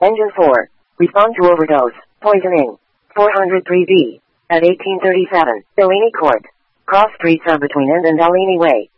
Engine 4. Respond to overdose. Poisoning. 403B. At 1837. Delaney Court. Cross Street sub between End and Delaney Way.